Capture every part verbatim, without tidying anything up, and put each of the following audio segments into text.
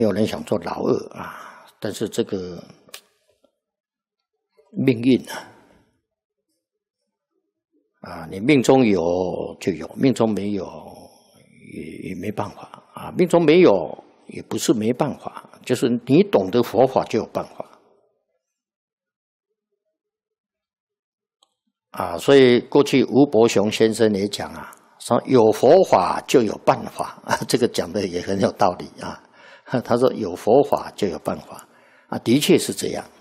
有人想做老二啊，但是这个命运啊，啊，你命中有就有，命中没有也也没办法啊。命中没有也不是没办法，就是你懂得佛法就有办法啊。所以过去吴伯雄先生也讲啊，说有佛法就有办法啊，这个讲的也很有道理啊。他说有佛法就有办法啊，的确是这样。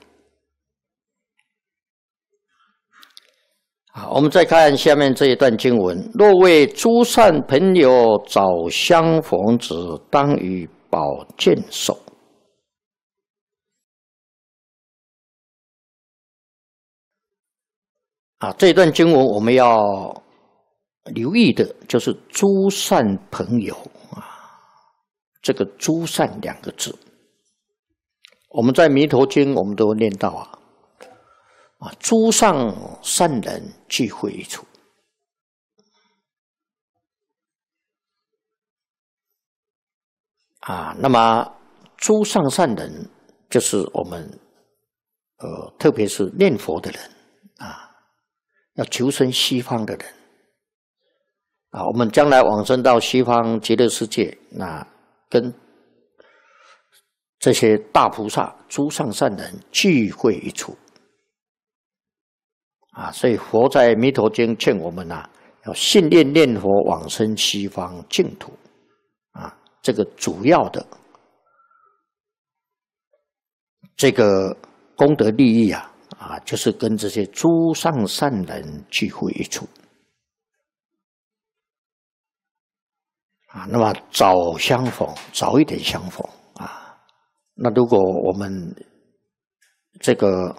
好，我们再看下面这一段经文：若为诸善朋友早相逢之，当与宝剑手。啊，这一段经文我们要留意的就是诸善朋友啊，这个诸善两个字，我们在弥陀经我们都念到啊。啊，诸上善人聚会一处啊，那么诸上善人就是我们呃，特别是念佛的人啊，要求生西方的人啊，我们将来往生到西方极乐世界，那跟这些大菩萨、诸上善人聚会一处。啊，所以佛在《弥陀经》劝我们啊，要信念念佛往生西方净土啊，这个主要的这个功德利益啊啊，就是跟这些诸上善人聚会一处啊。那么早相逢，早一点相逢啊。那如果我们这个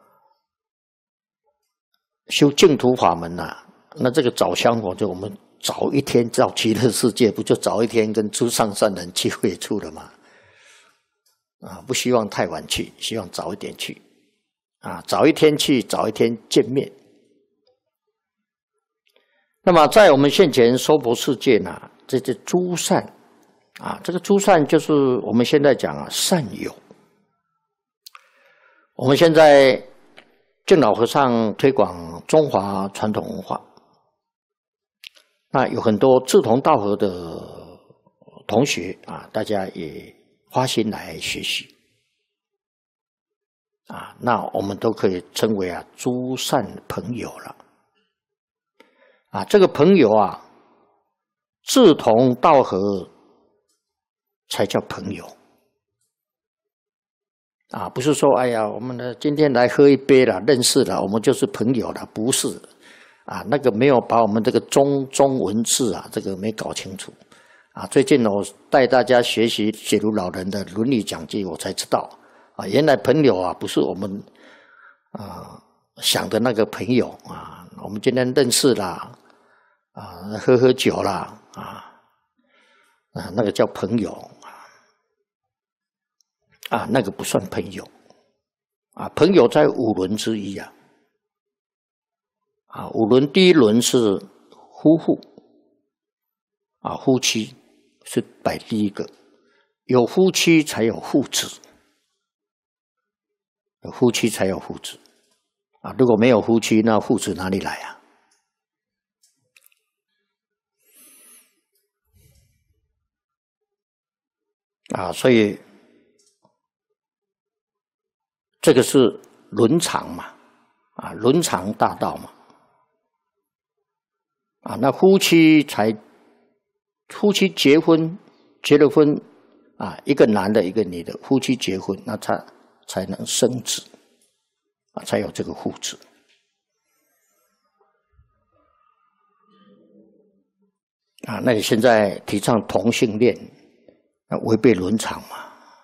修净土法门呐、啊，那这个早相逢，就我们早一天到极乐世界，不就早一天跟诸上善人聚会处了吗？啊，不希望太晚去，希望早一点去，啊，早一天去，早一天见面。那么在我们现前娑婆世界呢，这些诸善啊，这个诸善就是我们现在讲啊善友。我们现在净老和尚推广中华传统文化，那有很多志同道合的同学啊，大家也花心来学习啊，那我们都可以称为啊诸善朋友了啊。这个朋友啊，志同道合才叫朋友。啊，不是说哎呀，我们呢今天来喝一杯了，认识了，我们就是朋友了，不是啊，那个没有把我们这个中中文字啊，这个没搞清楚啊。最近我带大家学习解如老人的伦理讲记，我才知道啊，原来朋友啊不是我们啊想的那个朋友啊，我们今天认识啦，啊，喝喝酒啦，啊啊，那个叫朋友。啊，那个不算朋友，啊，朋友在五伦之一啊，啊，五伦第一伦是夫妇，啊，夫妻是摆第一个，有夫妻才有父子，有夫妻才有父子，啊，如果没有夫妻，那父子哪里来啊？啊，所以。这个是伦常嘛，啊，伦常大道嘛，啊，那夫妻才夫妻结婚，结了婚啊，一个男的，一个女的，夫妻结婚，那他才能生子，啊，才有这个父子。啊，那你现在提倡同性恋，那违背伦常嘛？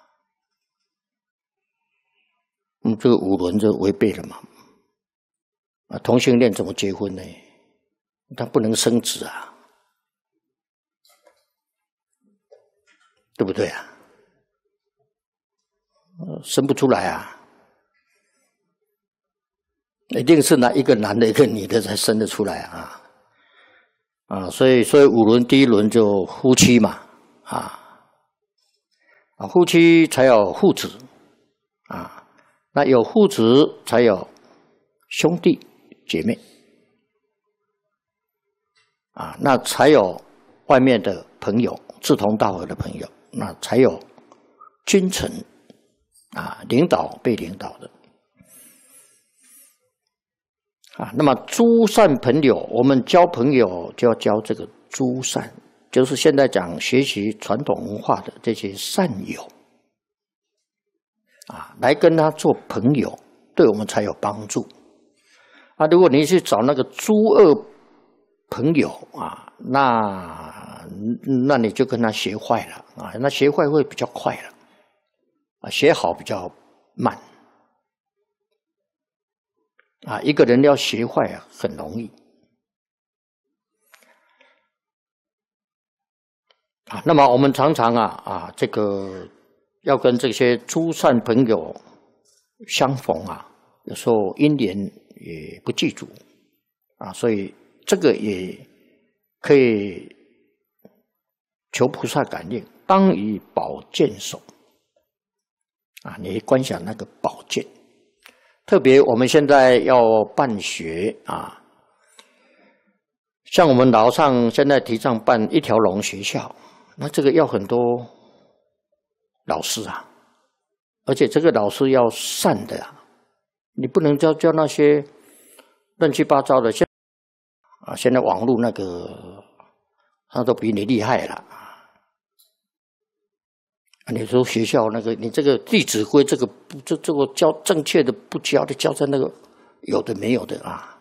嗯，这个五伦就违背了嘛？啊，同性恋怎么结婚呢？他不能生子啊，对不对啊？生不出来啊，一定是拿一个男的，一个女的才生得出来啊！啊，所以所以五伦第一轮就夫妻嘛，啊， 啊，夫妻才有父子啊，那有父子才有兄弟姐妹啊，那才有外面的朋友，志同道合的朋友，那才有君臣啊，领导被领导的啊。那么诸善朋友，我们交朋友就要交这个诸善，就是现在讲学习传统文化的这些善友啊，来跟他做朋友，对我们才有帮助啊。如果你去找那个诸恶朋友啊，那那你就跟他学坏了啊，那学坏会比较快了啊，学好比较慢啊。一个人要学坏啊，很容易啊。那么我们常常啊啊，这个要跟这些诸善朋友相逢啊，有时候因缘也不具足啊，所以这个也可以求菩萨感应，当以宝剑手啊！你观想那个宝剑，特别我们现在要办学啊，像我们老上现在提倡办一条龙学校，那这个要很多老师啊，而且这个老师要善的啊，你不能教教那些乱七八糟的。现啊，现在网络那个，他都比你厉害了啊！你说学校那个，你这个《弟子规》这个这这个教正确的不教的，教在那个有的没有的啊。